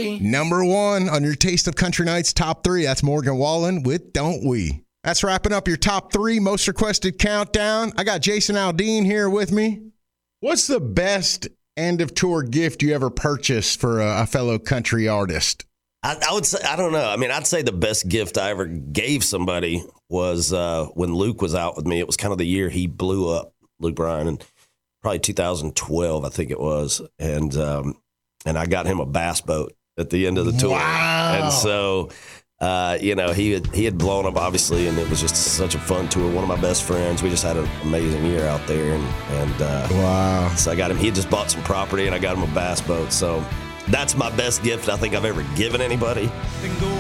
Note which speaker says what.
Speaker 1: We.
Speaker 2: Number 1 on your Taste of Country Nights top 3. That's Morgan Wallen with Don't We. That's wrapping up your top 3 most requested countdown. I got Jason Aldean here with me. What's the best end of tour gift you ever purchased for a fellow country artist?
Speaker 3: I would say, I don't know. I mean, I'd say the best gift I ever gave somebody was when Luke was out with me. It was kind of the year he blew up, Luke Bryan, and probably 2012, I think it was. And I got him a bass boat at the end of the tour.
Speaker 2: Wow.
Speaker 3: And so, he had blown up, obviously, and it was just such a fun tour. One of my best friends. We just had an amazing year out there. And
Speaker 2: wow.
Speaker 3: So I got him. He had just bought some property, and I got him a bass boat. So that's my best gift I think I've ever given anybody.